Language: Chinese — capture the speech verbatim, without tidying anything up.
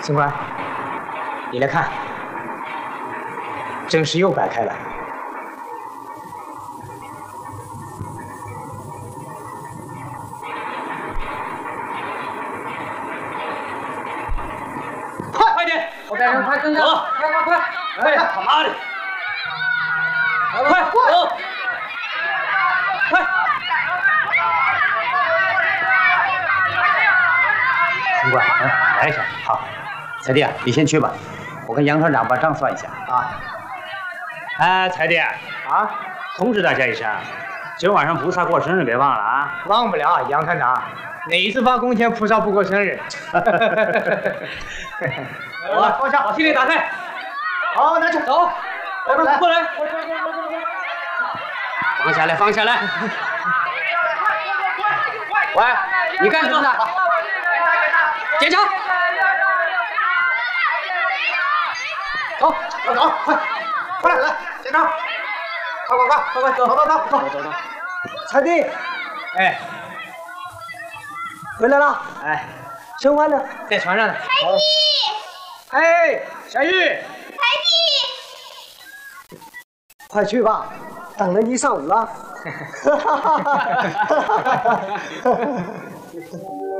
刑官，你来看，正式又摆开了。 快快点！ 后边人快跟上！ 走， 快快快！ 哎呀，他妈的！快走！快！ 刑官，嗯，来一下。好，财弟啊，你先去吧，我跟杨团长把账算一下啊。 哎，财弟啊， 通知大家一声，今儿晚上菩萨过生日，别忘了啊！ 忘不了，杨团长，哪次发工钱菩萨不过生日？ 我放下，把行李打开。 好，拿去。 走， 来过来，过来。 放下来，放下来。喂，你干什么呢？检查。走，走走，快，快来，检查。快快快，快快走，走走走，走走走。财弟，哎，回来了。哎，生完了，在床上呢。 财弟。 哎，小玉。 财弟。 快去吧，等了你一上午了。